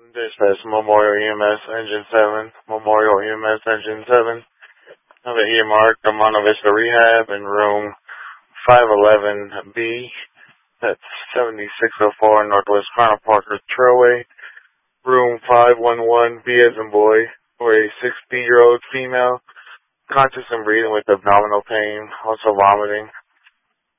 Dispatch Memorial EMS Engine 7, Memorial EMS Engine 7. Have an earmark, Monte Vista Rehab in room 511B. That's 7604 Northwest Crown Parker Trailway. Room 511B as in boy, for a 60-year-old female, conscious and breathing with abdominal pain, also vomiting.